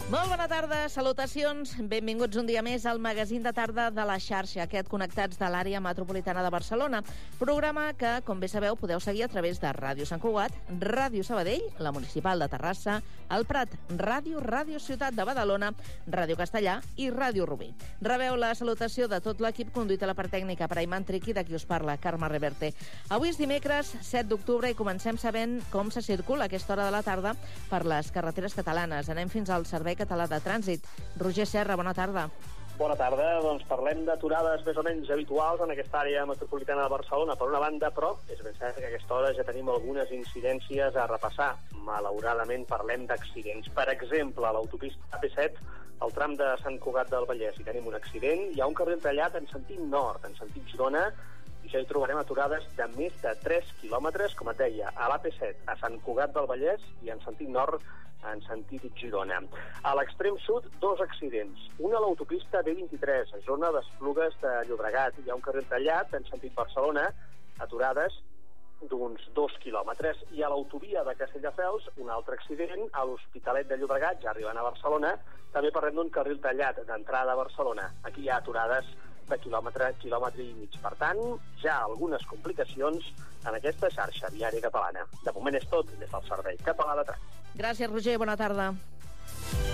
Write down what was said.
Molt bona tarda, salutacions. Benvinguts un dia més al magazín de tarda de la xarxa, aquest Connectats de l'àrea metropolitana de Barcelona. Programa que, com bé sabeu, podeu seguir a través de Ràdio Sant Cugat, Ràdio Sabadell, la Municipal de Terrassa, el Prat, Ràdio Ciutat de Badalona, Ràdio Castellà i Ràdio Rubí. Rebeu la salutació de tot l'equip conduït a la part tècnica per Ayman Triqui, de qui us parla, Carme Reverte. Avui és dimecres, 7 d'octubre, i comencem sabent com se circula a aquesta hora de la tarda per les carreteres catalanes. Anem fins al Servei Català de Trànsit. Roger Serra, bona tarda. Bona tarda. Doncs parlem d'aturades més o menys habituals en aquesta àrea metropolitana de Barcelona, per una banda, però és ben cert que a aquesta hora ja tenim algunes incidències a repassar. Malauradament parlem d'accidents. Per exemple, a l'autopista AP7, al tram de Sant Cugat del Vallès, hi tenim un accident. Hi ha un carril tallat en sentit nord, en sentit Girona, i ja hi trobarem aturades de més de 3 quilòmetres, com et deia, a l'AP7, a Sant Cugat del Vallès, i en sentit nord, en sentit Girona. A l'extrem sud, 2 accidents. Un a l'autopista B23, a zona d'Esplugues de Llobregat. Hi ha un carril tallat en sentit Barcelona, aturades d'uns 2 quilòmetres. I a l'autovia de Castelldefels, un altre accident a l'Hospitalet de Llobregat, ja arribant a Barcelona. També parlem d'un carril tallat d'entrada a Barcelona. Aquí hi ha aturades de quilòmetre i mig. Per tant, ja algunes complicacions en aquesta xarxa viària catalana. De moment és tot des del Servei Català de Trànsit. Gràcies, Roger. Bona tarda.